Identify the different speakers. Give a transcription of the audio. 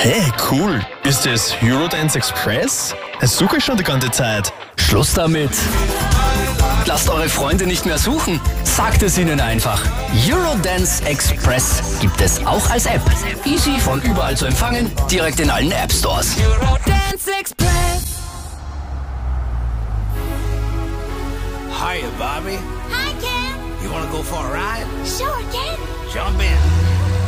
Speaker 1: Hey, cool. Ist das Eurodance Express? Das suche ich schon die ganze Zeit.
Speaker 2: Schluss damit. Lasst eure Freunde nicht mehr suchen. Sagt es ihnen einfach. Eurodance Express gibt es auch als App. Easy von überall zu empfangen, direkt in allen App Stores.
Speaker 3: Eurodance Express.
Speaker 4: Hiya, Bobby.
Speaker 3: Hi, Ken.
Speaker 4: You wanna go for a ride?
Speaker 3: Sure, Ken.
Speaker 4: Jump in.